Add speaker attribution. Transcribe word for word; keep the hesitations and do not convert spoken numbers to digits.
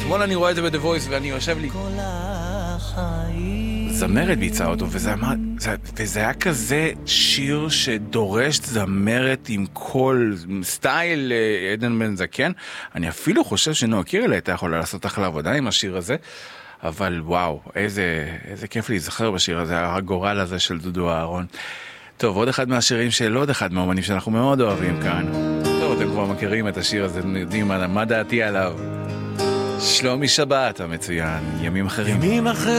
Speaker 1: אתמול אני רואה את זה ב-The Voice ואני יושב לי זמרת ביצעה אותו, וזה, זה, וזה היה כזה שיר שדורש זמרת עם כל סטייל עדן בן זקן. אני אפילו חושב שנועה קירל הייתה יכולה לעשות אחלה עבודה עם השיר הזה, אבל וואו, איזה, איזה כיף להיזכר בשיר הזה, הגורל הזה של דודו אהרון. טוב, עוד אחד מהשירים של עוד אחד מהאומנים שאנחנו מאוד אוהבים כאן. טוב, אתם כבר מכירים את השיר הזה, יודעים מה, מה דעתי עליו. שלומי שבת המצוין, ימים אחרים.
Speaker 2: ימים אחרים